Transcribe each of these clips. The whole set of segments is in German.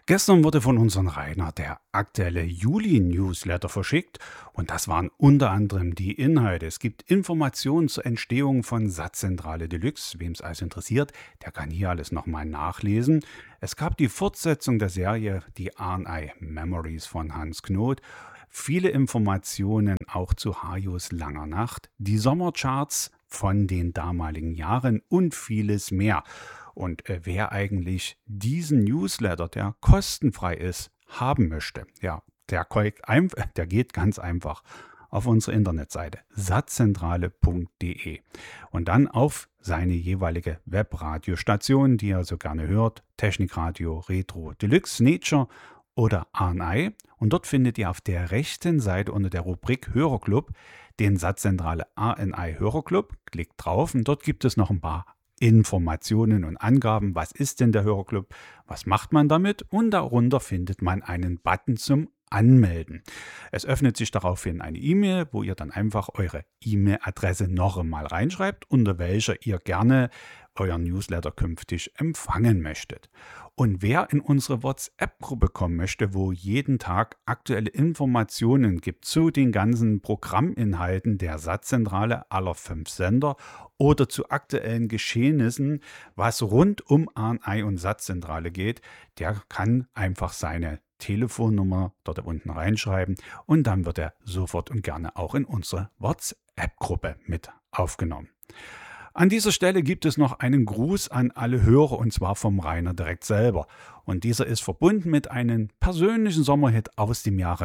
Gestern wurde von unserem Rainer der aktuelle Juli-Newsletter verschickt und das waren unter anderem die Inhalte. Es gibt Informationen zur Entstehung von Satzzentrale Deluxe. Wem es also interessiert, der kann hier alles nochmal nachlesen. Es gab die Fortsetzung der Serie Die RNI Memories von Hans Knoth. Viele Informationen auch zu Hajos Langer Nacht, die Sommercharts von den damaligen Jahren und vieles mehr. Und wer eigentlich diesen Newsletter, der kostenfrei ist, haben möchte, ja, der geht ganz einfach auf unsere Internetseite satzzentrale.de und dann auf seine jeweilige Webradiostation, die er so gerne hört, Technikradio, Retro, Deluxe, Nature oder RNI. Und dort findet ihr auf der rechten Seite unter der Rubrik Hörerclub den Satzzentrale RNI Hörerclub. Klickt drauf und dort gibt es noch ein paar Informationen und Angaben. Was ist denn der Hörerclub? Was macht man damit? Und darunter findet man einen Button zum Anmelden. Es öffnet sich daraufhin eine E-Mail, wo ihr dann einfach eure E-Mail-Adresse noch einmal reinschreibt, unter welcher ihr gerne euren Newsletter künftig empfangen möchtet. Und wer in unsere WhatsApp-Gruppe kommen möchte, wo jeden Tag aktuelle Informationen gibt zu den ganzen Programminhalten der Satzzentrale aller 5 Sender oder zu aktuellen Geschehnissen, was rund um RNI und Satzzentrale geht, der kann einfach seine Telefonnummer dort unten reinschreiben und dann wird er sofort und gerne auch in unsere WhatsApp-Gruppe mit aufgenommen. An dieser Stelle gibt es noch einen Gruß an alle Hörer und zwar vom Rainer direkt selber. Und dieser ist verbunden mit einem persönlichen Sommerhit aus dem Jahre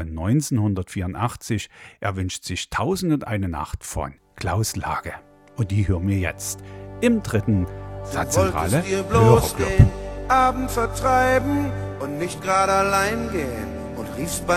1984. Er wünscht sich 1001 Nacht von Klaus Lage. Und die hören wir jetzt im dritten Satzzentrale Hörerclub. Abend vertreiben und nicht gerade allein gehen und riefst bei